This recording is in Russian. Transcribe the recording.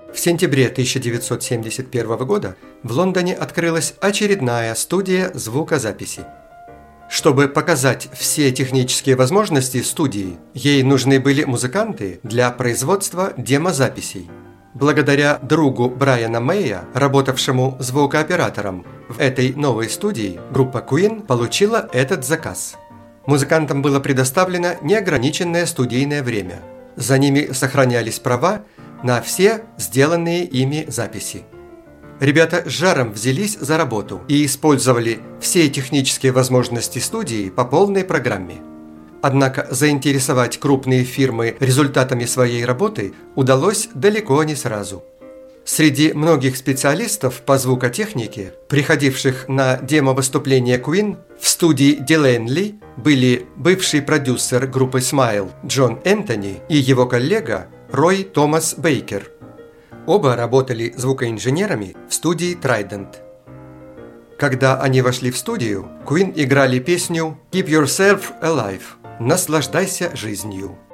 В сентябре 1971 года в Лондоне открылась очередная студия звукозаписи. Чтобы показать все технические возможности студии, ей нужны были музыканты для производства демозаписей. Благодаря другу Брайана Мэя, работавшему звукооператором в этой новой студии, группа Queen получила этот заказ. Музыкантам было предоставлено неограниченное студийное время. За ними сохранялись права на все сделанные ими записи. Ребята с жаром взялись за работу и использовали все технические возможности студии по полной программе. Однако заинтересовать крупные фирмы результатами своей работы удалось далеко не сразу. Среди многих специалистов по звукотехнике, приходивших на демо-выступление Queen, в студии Делейнли были бывший продюсер группы Smile Джон Энтони и его коллега Рой Томас Бейкер. Оба работали звукоинженерами в студии Trident. Когда они вошли в студию, Queen играли песню «Keep Yourself Alive» – «Наслаждайся жизнью».